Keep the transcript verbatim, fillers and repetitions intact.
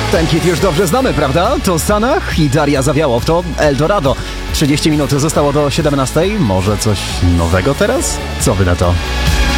Ten hit już dobrze znamy, prawda? To Sanach i Daria Zawiałow, to Eldorado. trzydzieści minut zostało do siedemnastej. Może coś nowego teraz? Co wy na to?